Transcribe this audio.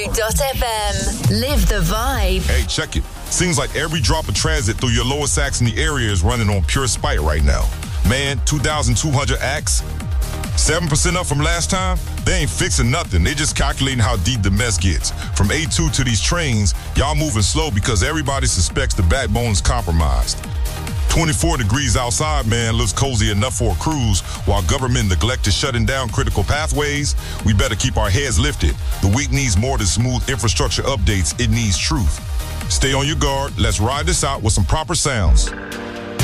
Pure92.fm. Live the vibe. Hey, check it. Seems like every drop of transit through your Lower Saxony area is running on pure spite right now. Man, 2,200 acts, 7% up from last time? They ain't fixing nothing. They just calculating how deep the mess gets. From A2 to these trains, y'all moving slow because everybody suspects the backbone is compromised. 24 degrees outside, man, looks cozy enough for a cruise. While government neglect is shutting down critical pathways, we better keep our heads lifted. The week needs more than smooth infrastructure updates. It needs truth. Stay on your guard. Let's ride this out with some proper sounds.